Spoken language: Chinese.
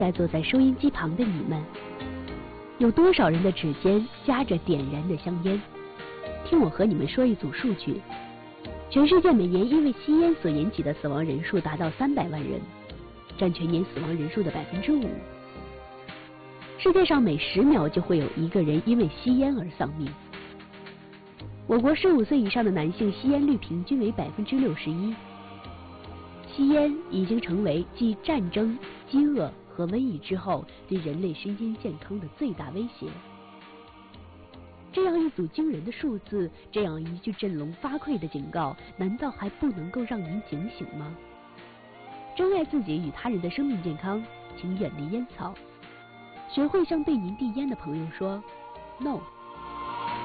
在坐在收音机旁的你们，有多少人的指尖夹着点燃的香烟？听我和你们说一组数据：全世界每年因为吸烟所引起的死亡人数达到300万人，占全年死亡人数的5%。世界上每10秒就会有1个人因为吸烟而丧命。我国15岁以上的男性吸烟率平均为61%。吸烟已经成为继战争、饥饿和瘟疫之后对人类身心健康的最大威胁。这样一组惊人的数字，这样一句振聋发聩的警告，难道还不能够让您警醒吗？珍爱自己与他人的生命健康，请远离烟草。学会向对您递烟的朋友说 “No”。